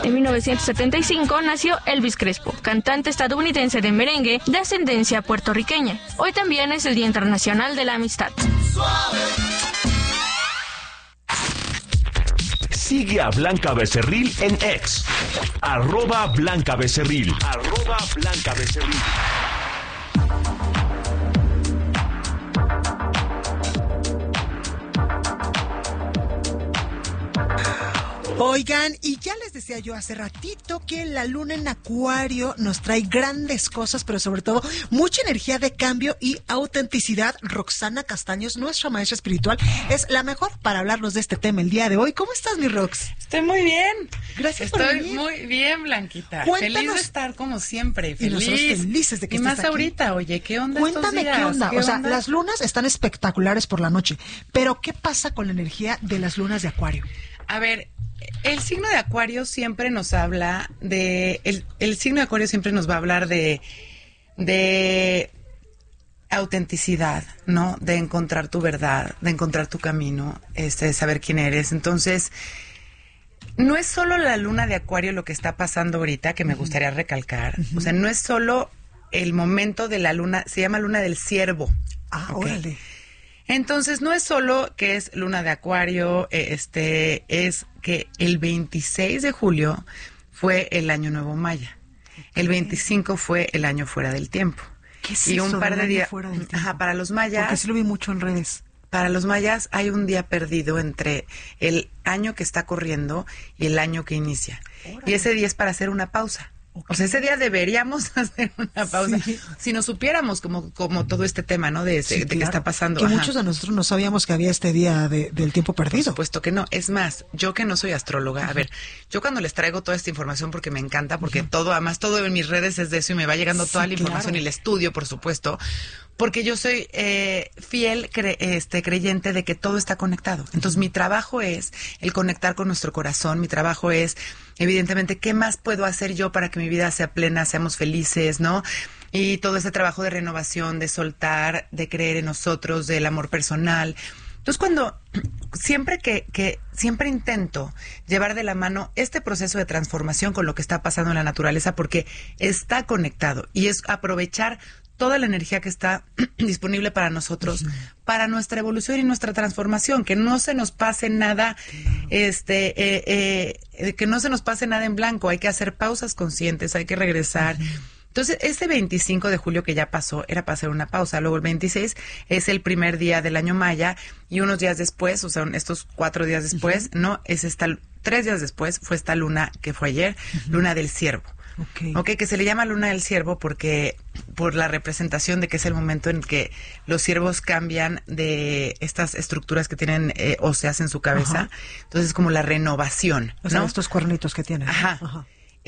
En 1975 nació Elvis Crespo, cantante estadounidense de merengue de ascendencia puertorriqueña. Hoy también es el Día Internacional de la Amistad. Sigue a Blanca Becerril en X, @BlancaBecerril. @BlancaBecerril. Oigan, y ya les decía yo hace ratito que la luna en Acuario nos trae grandes cosas, pero sobre todo mucha energía de cambio y autenticidad. Roxana Castaños, nuestra maestra espiritual, es la mejor para hablarnos de este tema el día de hoy. ¿Cómo estás, mi Rox? Estoy muy bien. Gracias por venir. Estoy muy bien, Blanquita. Cuéntanos. Feliz de estar como siempre. Y nosotros felices de que estés más aquí. ahorita, oye, ¿qué onda Cuéntame estos días? qué onda. ¿Qué O sea, onda? las lunas están espectaculares por la noche, pero ¿qué pasa con la energía de las lunas de Acuario? A ver, el signo de Acuario siempre nos habla de... El signo de Acuario siempre nos va a hablar de autenticidad, ¿no? De encontrar tu verdad, de encontrar tu camino, de saber quién eres. Entonces, no es solo la luna de Acuario lo que está pasando ahorita, que me gustaría recalcar. O sea, no es solo el momento de la luna, se llama luna del ciervo. Ah, ¿okay? órale. Entonces, no es solo que es luna de Acuario, es que el 26 de julio fue el año nuevo maya. El 25 fue el año fuera del tiempo. ¿Qué es y eso un par del de año días fuera del tiempo? Ajá, para los mayas. Porque sí lo vi mucho en redes. Para los mayas hay un día perdido entre el año que está corriendo y el año que inicia. Órale. Y ese día es para hacer una pausa. Okay. O sea, ese día deberíamos hacer una pausa. Sí. Si nos supiéramos como todo este tema, ¿no? De Sí, qué está pasando. Que Ajá. muchos de nosotros no sabíamos que había este día del tiempo Por perdido. supuesto que no. Es más, yo que no soy astróloga, a ver, yo cuando les traigo toda esta información porque me encanta, porque todo en mis redes es de eso y me va llegando toda la información y el estudio, por supuesto, porque yo soy fiel creyente de que todo está conectado. Entonces, mi trabajo es el conectar con nuestro corazón, mi trabajo es, evidentemente, ¿qué más puedo hacer yo para que mi vida sea plena, seamos felices, ¿no? Y todo ese trabajo de renovación, de soltar, de creer en nosotros, del amor personal. Entonces, siempre intento llevar de la mano este proceso de transformación con lo que está pasando en la naturaleza, porque está conectado y es aprovechar toda la energía que está disponible para nosotros, para nuestra evolución y nuestra transformación, que no se nos pase nada, que no se nos pase nada en blanco, hay que hacer pausas conscientes, hay que regresar. Entonces, ese 25 de julio que ya pasó era para hacer una pausa. Luego el 26 es el primer día del año maya y unos días después, o sea, estos 4 días después, ¿no? 3 días después fue esta luna que fue ayer, luna del ciervo. Okay, que se le llama luna del ciervo porque por la representación de que es el momento en que los ciervos cambian de estas estructuras que tienen óseas en su cabeza. Ajá. Entonces es como la renovación, o sea, ¿no? estos cuernitos que tienen. Ajá. Ajá.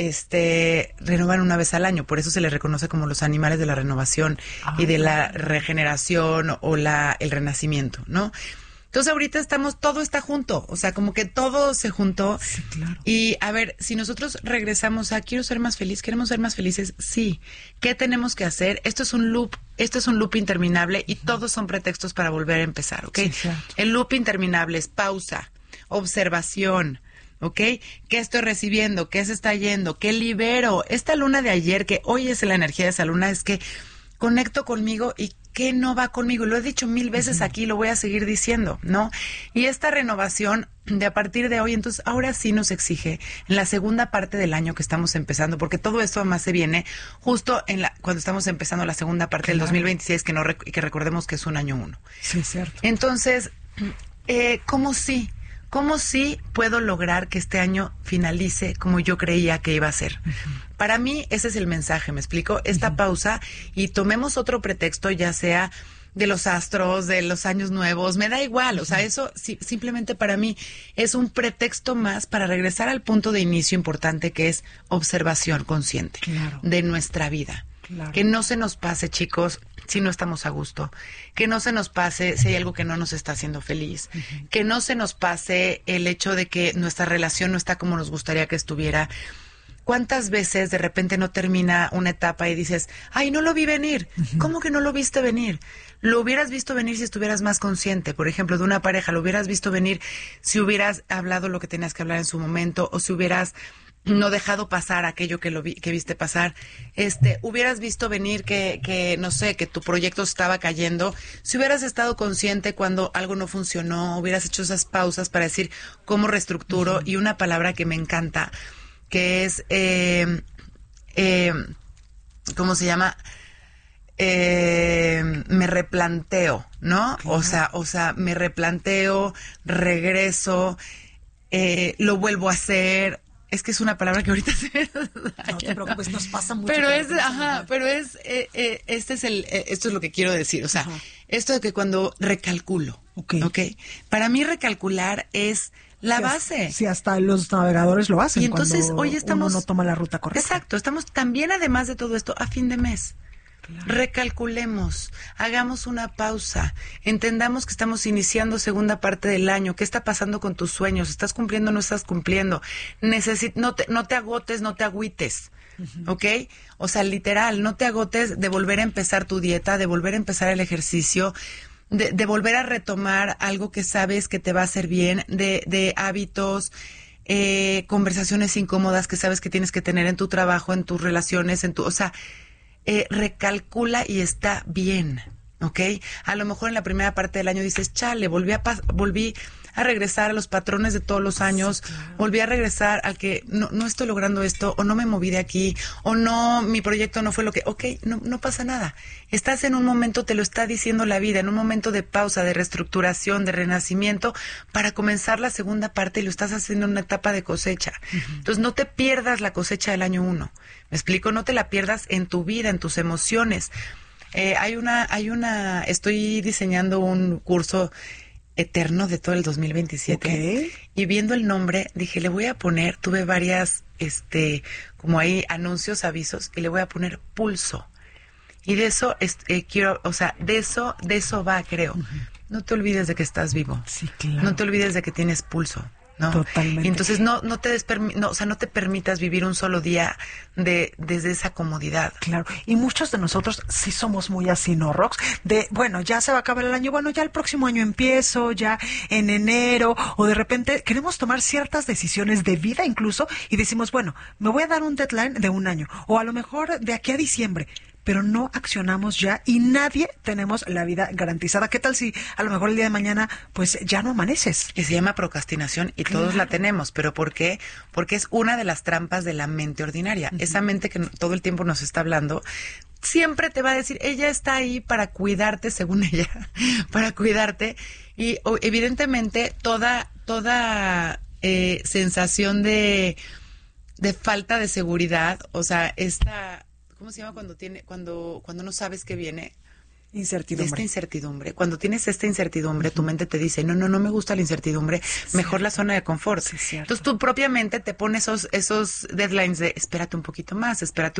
Renovan una vez al año, por eso se les reconoce como los animales de la renovación y de la regeneración o el renacimiento, ¿no? Entonces ahorita todo está junto, o sea, como que todo se juntó. Sí, claro. Y a ver, si nosotros regresamos a quiero ser más feliz, queremos ser más felices, sí. ¿Qué tenemos que hacer? Esto es un loop interminable y todos son pretextos para volver a empezar, ¿ok? Sí, el loop interminable es pausa, observación, ¿ok? ¿Qué estoy recibiendo? ¿Qué se está yendo? ¿Qué libero? Esta luna de ayer, que hoy es la energía de esa luna, es que conecto conmigo y qué no va conmigo. Lo he dicho 1000 veces aquí, lo voy a seguir diciendo, ¿no? Y esta renovación de a partir de hoy, entonces ahora sí nos exige en la segunda parte del año que estamos empezando, porque todo esto además se viene justo cuando estamos empezando la segunda parte del 2026, que recordemos que es un año 1. Sí, es cierto. Entonces, ¿cómo sí puedo lograr que este año finalice como yo creía que iba a ser? Para mí ese es el mensaje, ¿me explico? Esta pausa y tomemos otro pretexto, ya sea de los astros, de los años nuevos, me da igual, o sea, eso simplemente para mí es un pretexto más para regresar al punto de inicio importante que es observación consciente de nuestra vida. Claro. Que no se nos pase, chicos, si no estamos a gusto, que no se nos pase si hay algo que no nos está haciendo feliz, que no se nos pase el hecho de que nuestra relación no está como nos gustaría que estuviera. ¿Cuántas veces de repente no termina una etapa y dices, ay, no lo vi venir? ¿Cómo que no lo viste venir? Lo hubieras visto venir si estuvieras más consciente, por ejemplo, de una pareja, lo hubieras visto venir si hubieras hablado lo que tenías que hablar en su momento o si hubieras no dejado pasar aquello que viste pasar. Hubieras visto venir que no sé, que tu proyecto estaba cayendo. Si hubieras estado consciente cuando algo no funcionó, hubieras hecho esas pausas para decir cómo reestructuro. Y una palabra que me encanta, que es, ¿cómo se llama? Me replanteo, ¿no? O sea, me replanteo, regreso, lo vuelvo a hacer. Es que es una palabra que ahorita se... No te preocupes, nos pasa mucho. Pero esto es lo que quiero decir. O sea, esto de que cuando recalculo, ¿ok? Para mí recalcular es la base. Sí, hasta los navegadores lo hacen. Y entonces cuando hoy estamos... uno no toma la ruta correcta. Exacto, estamos también, además de todo esto, a fin de mes. Claro. Recalculemos, hagamos una pausa, entendamos que estamos iniciando segunda parte del año. ¿Qué está pasando con tus sueños? ¿Estás cumpliendo o no estás cumpliendo? No te agotes, no te agüites, ¿ok? O sea, literal, no te agotes de volver a empezar tu dieta, de volver a empezar el ejercicio, de volver a retomar algo que sabes que te va a hacer bien, de hábitos, conversaciones incómodas que sabes que tienes que tener en tu trabajo, en tus relaciones, o sea... recalcula y está bien, ¿ok? A lo mejor en la primera parte del año dices, chale, volví a regresar a los patrones de todos los años, sí, claro. Volví a regresar al que no estoy logrando esto, o no me moví de aquí, o no, mi proyecto no fue lo que... Ok, no pasa nada. Estás en un momento, te lo está diciendo la vida, en un momento de pausa, de reestructuración, de renacimiento, para comenzar la segunda parte, y lo estás haciendo en una etapa de cosecha. Entonces, no te pierdas la cosecha del año 1. ¿Me explico? No te la pierdas en tu vida, en tus emociones. Estoy diseñando un curso eterno de todo el 2027. Y viendo el nombre, dije, le voy a poner, tuve varias, como ahí anuncios, avisos, y le voy a poner pulso. Y de eso quiero, o sea, de eso va, creo. No te olvides de que estás vivo. Sí, claro. No te olvides de que tienes pulso. ¿No? Totalmente. Y entonces no te permitas vivir un solo día desde esa comodidad. Claro. Y muchos de nosotros sí somos muy así, ¿no, Rox? Bueno, ya se va a acabar el año, bueno, ya el próximo año empiezo, ya en enero, o de repente queremos tomar ciertas decisiones de vida incluso, y decimos, bueno, me voy a dar un deadline de un año, o a lo mejor de aquí a diciembre. Pero no accionamos ya y nadie tenemos la vida garantizada. ¿Qué tal si a lo mejor el día de mañana pues ya no amaneces? Que se llama procrastinación y todos la tenemos. ¿Pero por qué? Porque es una de las trampas de la mente ordinaria. Esa mente que todo el tiempo nos está hablando siempre te va a decir, ella está ahí para cuidarte, según ella, para cuidarte. Y evidentemente toda sensación de falta de seguridad, o sea, ¿cómo se llama cuando no sabes qué viene? Incertidumbre. Esta incertidumbre. Cuando tienes esta incertidumbre, tu mente te dice, no me gusta la incertidumbre, mejor la zona de confort. Sí, entonces tú propiamente te pones esos deadlines de espérate un poquito más.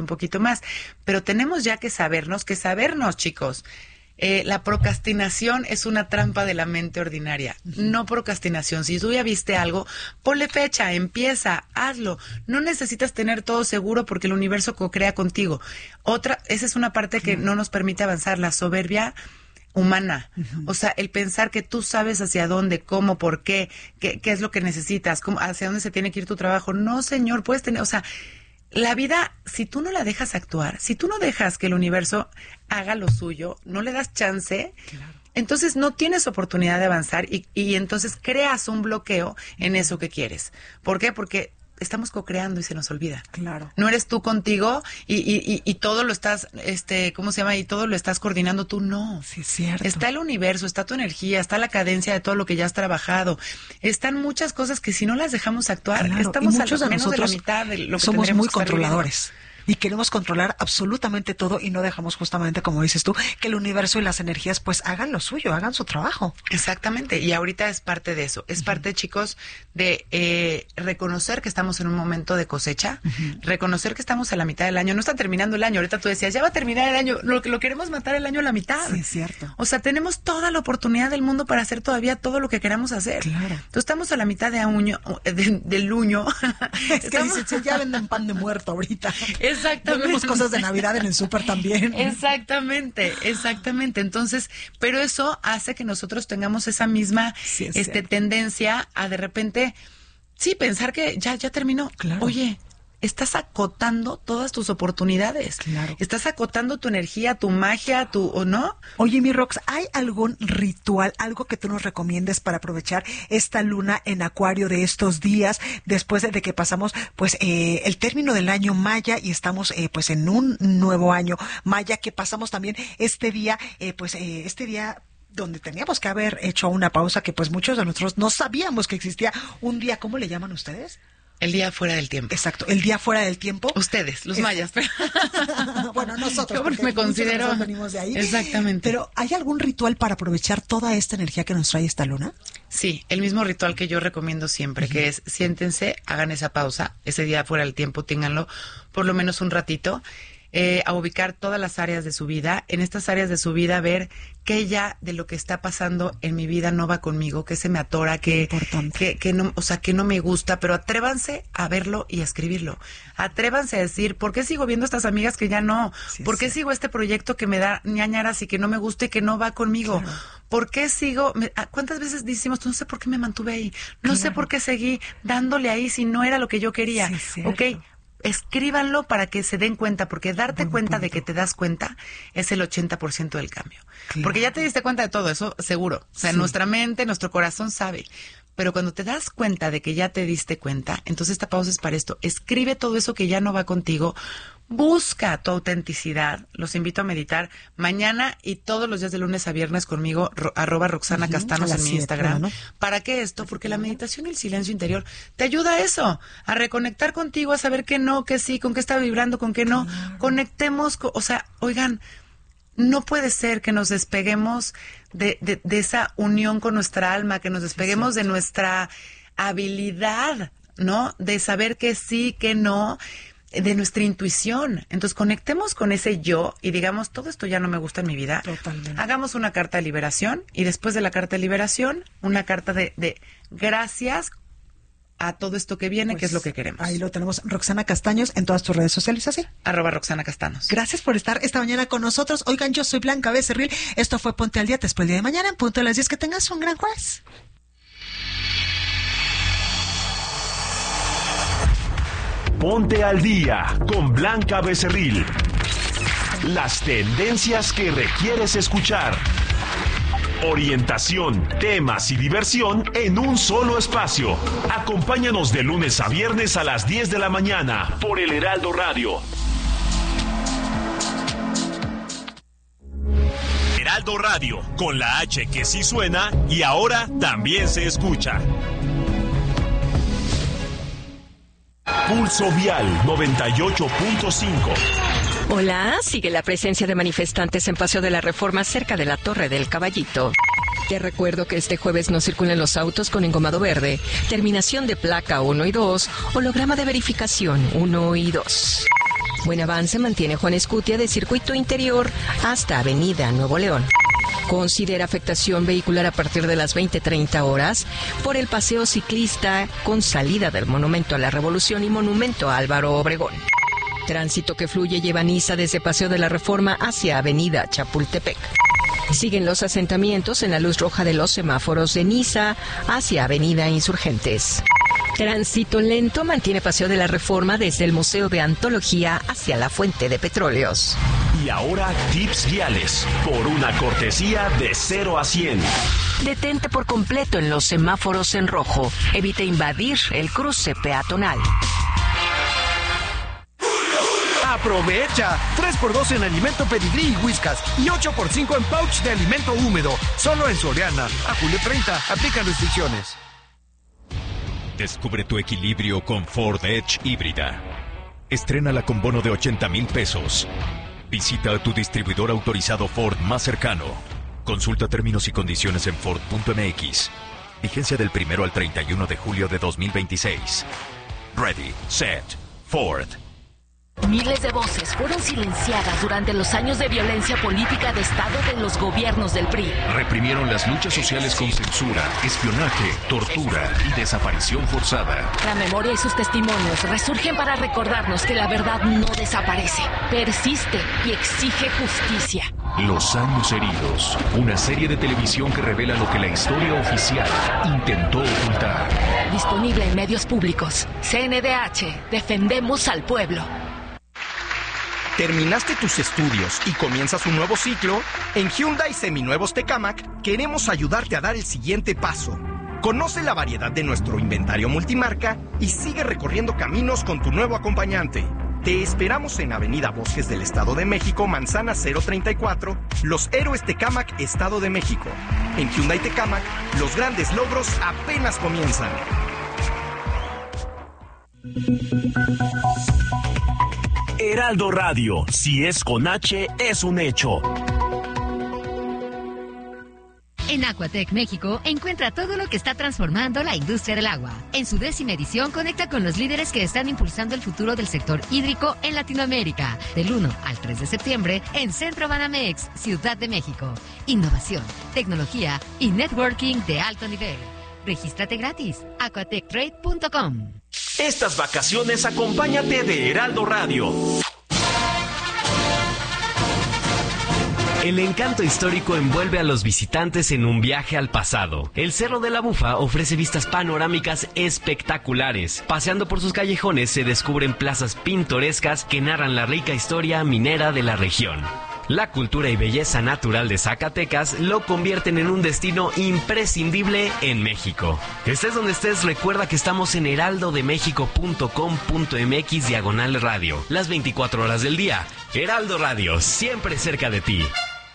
Pero tenemos ya que sabernos, chicos. La procrastinación es una trampa de la mente ordinaria. No procrastinación. Si tú ya viste algo, ponle fecha, empieza, hazlo. No necesitas tener todo seguro porque el universo co-crea contigo. Esa es una parte que no nos permite avanzar, la soberbia humana. O sea, el pensar que tú sabes hacia dónde, cómo, por qué es lo que necesitas, hacia dónde se tiene que ir tu trabajo. No, señor, puedes tener, o sea, la vida, si tú no la dejas actuar, si tú no dejas que el universo haga lo suyo, no le das chance, entonces no tienes oportunidad de avanzar y entonces creas un bloqueo en eso que quieres. ¿Por qué? Porque estamos co-creando y se nos olvida. Claro. No eres tú contigo y todo lo estás, ¿cómo se llama? Y todo lo estás coordinando tú, no. Sí, es cierto. Está el universo, está tu energía, está la cadencia de todo lo que ya has trabajado. Están muchas cosas que si no las dejamos actuar, estamos muchos a de menos de la nosotros mitad de lo que somos muy que estar controladores. Y queremos controlar absolutamente todo y no dejamos justamente, como dices tú, que el universo y las energías pues hagan lo suyo, hagan su trabajo. Exactamente, y ahorita es parte de eso, es parte, chicos, de reconocer que estamos en un momento de cosecha, reconocer que estamos a la mitad del año, no está terminando el año, ahorita tú decías, ya va a terminar el año, lo queremos matar el año a la mitad. Sí, es cierto. O sea, tenemos toda la oportunidad del mundo para hacer todavía todo lo que queramos hacer. Claro. Entonces estamos a la mitad del luño. Es que dicen, ya venden pan de muerto ahorita. Exactamente. Vemos cosas de Navidad en el súper también. Exactamente. Entonces, pero eso hace que nosotros tengamos esa misma tendencia a de repente, sí, pensar que ya terminó. Claro. Oye, estás acotando todas tus oportunidades. Claro. Estás acotando tu energía, tu magia, ¿o no? Oye, mi Rox, ¿hay algún ritual, algo que tú nos recomiendes para aprovechar esta luna en Acuario de estos días, después de que pasamos pues el término del año maya y estamos pues en un nuevo año maya, que pasamos también este día donde teníamos que haber hecho una pausa, que pues muchos de nosotros no sabíamos que existía un día? ¿Cómo le llaman ustedes? El día fuera del tiempo. Exacto, el día fuera del tiempo. Ustedes, los mayas. Bueno, nosotros. Yo me considero. Nosotros venimos de ahí. Exactamente. Pero ¿hay algún ritual para aprovechar toda esta energía que nos trae esta luna? Sí, el mismo ritual que yo recomiendo siempre, que es siéntense, hagan esa pausa, ese día fuera del tiempo, ténganlo por lo menos un ratito. A ubicar todas las áreas de su vida, en estas áreas de su vida ver qué ya de lo que está pasando en mi vida no va conmigo, que se me atora, que no, o sea, que no me gusta, pero atrévanse a verlo y a escribirlo. Atrévanse a decir, ¿por qué sigo viendo a estas amigas que ya no? ¿Por qué sigo este proyecto que me da ñañaras y que no me gusta y que no va conmigo? Claro. ¿Por qué sigo? ¿Cuántas veces decimos, no sé por qué me mantuve ahí? No sé por qué seguí dándole ahí si no era lo que yo quería. Ok. Escríbanlo para que se den cuenta, porque darte cuenta de que te das cuenta es el 80% del cambio. Claro. Porque ya te diste cuenta de todo eso, seguro. O sea, nuestra mente, nuestro corazón sabe. Pero cuando te das cuenta de que ya te diste cuenta, entonces esta pausa es para esto. Escribe todo eso que ya no va contigo. Busca tu autenticidad. Los invito a meditar mañana y todos los días de lunes a viernes conmigo, @RoxanaCastanos en mi Instagram. ¿No? ¿Para qué esto? Porque la meditación y el silencio interior te ayuda a eso, a reconectar contigo, a saber qué no, qué sí, con qué está vibrando, con qué no. Claro. Conectemos, o sea, oigan, no puede ser que nos despeguemos de esa unión con nuestra alma, que nos despeguemos de nuestra habilidad, ¿no? De saber que sí, que no, de nuestra intuición. Entonces conectemos con ese yo y digamos, todo esto ya no me gusta en mi vida. Totalmente. Hagamos una carta de liberación y después de la carta de liberación, una carta de gracias a todo esto que viene, pues, que es lo que queremos. Ahí lo tenemos, Roxana Castaños, en todas tus redes sociales, ¿así? @RoxanaCastanos. Gracias por estar esta mañana con nosotros. Oigan, yo soy Blanca Becerril. Esto fue Ponte al Día. Te espero el día de mañana en punto de las 10. Que tengas un gran jueves. Ponte al Día con Blanca Becerril. Las tendencias que requieres escuchar. Orientación, temas y diversión en un solo espacio. Acompáñanos de lunes a viernes a las 10 de la mañana por el Heraldo Radio. Heraldo Radio, con la H que sí suena y ahora también se escucha. Pulso Vial 98.5. Hola, sigue la presencia de manifestantes en Paseo de la Reforma cerca de la Torre del Caballito. Te recuerdo que este jueves no circulan los autos con engomado verde, terminación de placa 1 y 2, holograma de verificación 1 y 2. Buen avance mantiene Juan Escutia de Circuito Interior hasta Avenida Nuevo León. Considera afectación vehicular a partir de las 20:30 horas por el paseo ciclista con salida del Monumento a la Revolución y Monumento a Álvaro Obregón. Tránsito que fluye lleva Niza desde Paseo de la Reforma hacia Avenida Chapultepec. Siguen los asentamientos en la luz roja de los semáforos de Niza hacia Avenida Insurgentes. Tránsito lento mantiene Paseo de la Reforma desde el Museo de Antología hacia la Fuente de Petróleos. Y ahora tips viales por una cortesía de 0 a 100. Detente por completo en los semáforos en rojo. Evita invadir el cruce peatonal. ¡Aprovecha! 3x2 en alimento Pedigrí y Whiskas y 8x5 en pouch de alimento húmedo. Solo en Soriana. A julio 30. Aplican restricciones. Descubre tu equilibrio con Ford Edge híbrida. Estrénala con bono de 80,000 pesos. Visita a tu distribuidor autorizado Ford más cercano. Consulta términos y condiciones en Ford.mx. Vigencia del 1 al 31 de julio de 2026. Ready, set, Ford. Miles de voces fueron silenciadas durante los años de violencia política de Estado de los gobiernos del PRI. Reprimieron las luchas sociales con censura, espionaje, tortura y desaparición forzada. La memoria y sus testimonios resurgen para recordarnos que la verdad no desaparece, persiste y exige justicia. Los años heridos. Una serie de televisión que revela lo que la historia oficial intentó ocultar. Disponible en medios públicos. CNDH. Defendemos al pueblo. ¿Terminaste tus estudios y comienzas un nuevo ciclo? En Hyundai Seminuevos Tecamac queremos ayudarte a dar el siguiente paso. Conoce la variedad de nuestro inventario multimarca y sigue recorriendo caminos con tu nuevo acompañante. Te esperamos en Avenida Bosques del Estado de México, Manzana 034, Los Héroes Tecamac, Estado de México. En Hyundai Tecamac, los grandes logros apenas comienzan. Heraldo Radio, si es con H, es un hecho. En Aquatec México encuentra todo lo que está transformando la industria del agua. En su 10ª edición conecta con los líderes que están impulsando el futuro del sector hídrico en Latinoamérica. Del 1 al 3 de septiembre en Centro Banamex, Ciudad de México. Innovación, tecnología y networking de alto nivel. Regístrate gratis. aquatectrade.com. Estas vacaciones acompáñate de Heraldo Radio. El encanto histórico envuelve a los visitantes en un viaje al pasado. El Cerro de la Bufa ofrece vistas panorámicas espectaculares. Paseando por sus callejones se descubren plazas pintorescas que narran la rica historia minera de la región. La cultura y belleza natural de Zacatecas lo convierten en un destino imprescindible en México. Estés donde estés, recuerda que estamos en heraldodemexico.com.mx/radio. Las 24 horas del día. Heraldo Radio, siempre cerca de ti.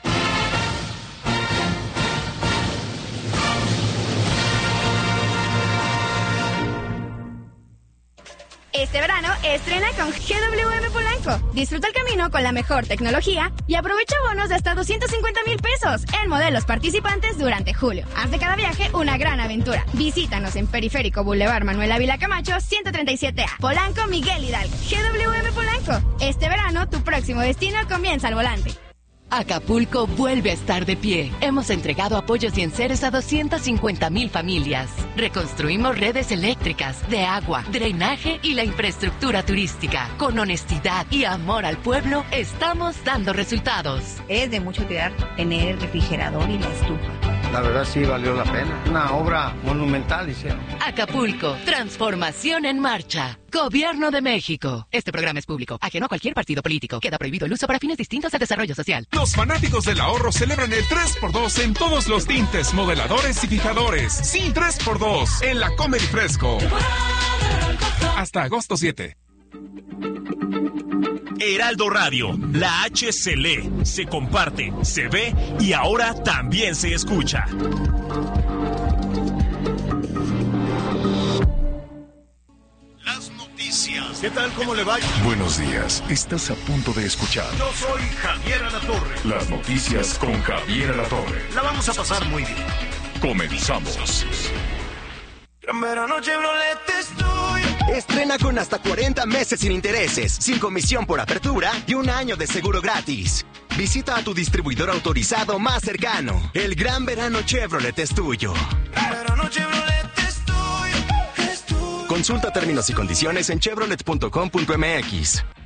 Este verano estrena con GWM Polanco. Disfruta el camino con la mejor tecnología y aprovecha bonos de hasta 250,000 pesos en modelos participantes durante julio. Haz de cada viaje una gran aventura. Visítanos en Periférico Boulevard Manuel Ávila Camacho, 137A. Polanco, Miguel Hidalgo. GWM Polanco. Este verano tu próximo destino comienza al volante. Acapulco vuelve a estar de pie. Hemos entregado apoyos y enseres a 250,000 familias. Reconstruimos redes eléctricas, de agua, drenaje y la infraestructura turística. Con honestidad y amor al pueblo, estamos dando resultados. Es de mucha utilidad tener el refrigerador y la estufa. La verdad sí valió la pena. Una obra monumental hicieron. Acapulco, transformación en marcha. Gobierno de México. Este programa es público, ajeno a cualquier partido político. Queda prohibido el uso para fines distintos al desarrollo social. Los fanáticos del ahorro celebran el 3x2 en todos los tintes, modeladores y fijadores. Sí, 3x2 en la Comer y Fresco. Hasta agosto 7. Heraldo Radio, la H se lee, se comparte, se ve y ahora también se escucha. Las noticias. ¿Qué tal? ¿Cómo le va? Buenos días, estás a punto de escuchar. Yo soy Javier Alatorre. Las noticias con Javier Alatorre. La vamos a pasar muy bien. Comenzamos. Gran verano Chevrolet estoy. Estrena con hasta 40 meses sin intereses, sin comisión por apertura y un año de seguro gratis. Visita a tu distribuidor autorizado más cercano. El Gran Verano Chevrolet es tuyo. Gran verano Chevrolet estoy. Consulta términos y condiciones en chevrolet.com.mx.